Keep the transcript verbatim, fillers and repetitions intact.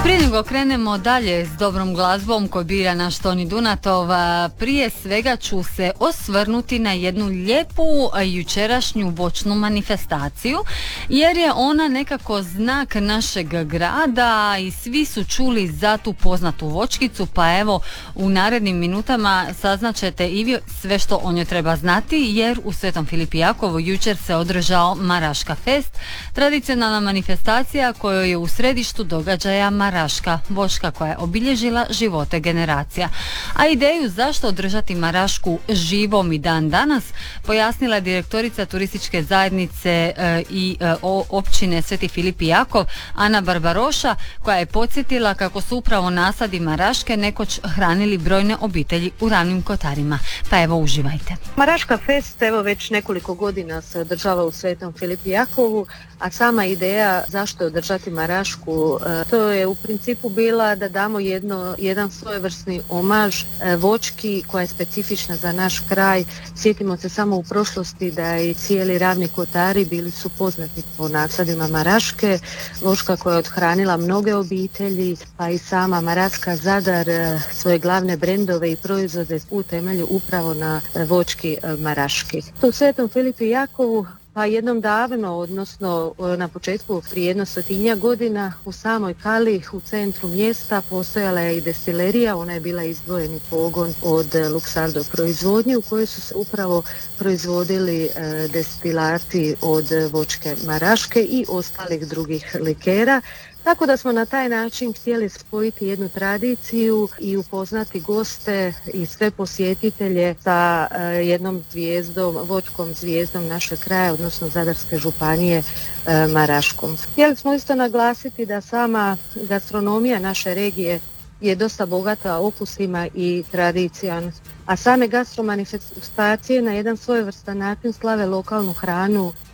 Prije nego krenemo dalje s dobrom glazbom koju bira naš Toni Dunatov, prije svega ću se osvrnuti na jednu lijepu jučerašnju voćnu manifestaciju, jer je ona nekako znak našeg grada i svi su čuli za tu poznatu voćkicu, pa evo u narednim minutama saznaćete i vi sve što o njoj treba znati, jer u Svetom Filipu i Jakovu jučer se održao Maraška fest, tradicionalna manifestacija kojoj je u središtu događaja Maraška, voćka koja je obilježila živote generacija. A ideju zašto održati Marašku živom i dan danas pojasnila je direktorica turističke zajednice e, i e, o, općine Sveti Filip i Jakov, Ana Barbaroša, koja je podsjetila kako su upravo nasadi Maraške nekoć hranili brojne obitelji u Ravnim Kotarima. Pa evo, uživajte. Maraška fest evo već nekoliko godina se održava u Svetom Filipu i Jakovu, a sama ideja zašto održati Marašku, e, to je u principu bila da damo jedno, jedan svojevrsni omaž e, voćki koja je specifična za naš kraj. Sjetimo se samo u prošlosti da i cijeli Ravni Kotari bili su poznati po nasadima Maraške, voćka koja je othranila mnoge obitelji, pa i sama Maraska Zadar e, svoje glavne brendove i proizvode u temelju upravo na e, voćki e, Maraški. U Svetom Filipu i Jakovu pa jednom davno, odnosno na početku prije jedno stotinja godina, u samoj Kali, u centru mjesta, postojala je i destilerija. Ona je bila izdvojeni pogon od Luxardo proizvodnje u kojoj su se upravo proizvodili e, destilati od voćke Maraške i ostalih drugih likera. Tako da smo na taj način htjeli spojiti jednu tradiciju i upoznati goste i sve posjetitelje sa uh, jednom zvijezdom, voćkom zvijezdom našeg kraja, odnosno Zadarske županije uh, Maraškom. Htjeli smo isto naglasiti da sama gastronomija naše regije je dosta bogata okusima i tradicijom, a same gastromanifestacije na jedan svojevrstan način slave lokalnu hranu